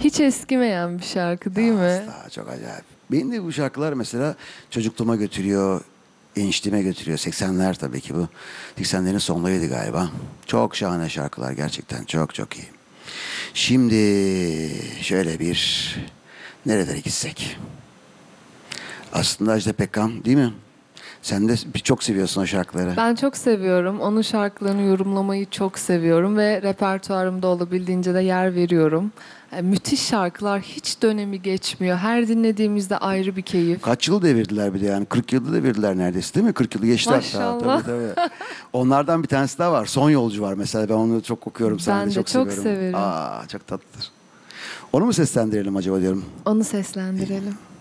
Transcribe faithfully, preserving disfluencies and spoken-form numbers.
Hiç eskimeyen bir şarkı değil mi? Asla, çok acayip. Beni de bu şarkılar mesela çocukluğuma götürüyor, gençliğime götürüyor. seksenler tabii ki bu. seksenlerin sonlarıydı galiba. Çok şahane şarkılar gerçekten. Çok çok iyi. Şimdi şöyle bir nerelere gitsek? Aslında Ajda Pekkan değil mi? Sen de çok seviyorsun o şarkıları. Ben çok seviyorum. Onun şarkılarını yorumlamayı çok seviyorum ve repertuarımda olabildiğince de yer veriyorum. E, müthiş şarkılar, hiç dönemi geçmiyor. Her dinlediğimizde ayrı bir keyif. Kaç yıl devirdiler bir de yani. kırk yılda devirdiler neredeyse değil mi? kırk yılı geçti hatta. Maşallah. Tabii tabii. Onlardan bir tanesi daha var. Son Yolcu var mesela. Ben onu çok okuyorum. Sen Ben de de çok, çok seviyorum. severim. Aa, çok tatlıdır. Onu mu seslendirelim acaba diyorum. Onu seslendirelim.